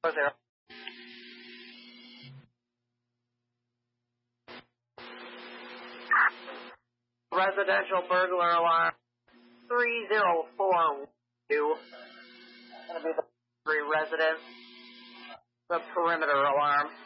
there. Residential burglar alarm 3042. Gonna be the three residents. The perimeter alarm.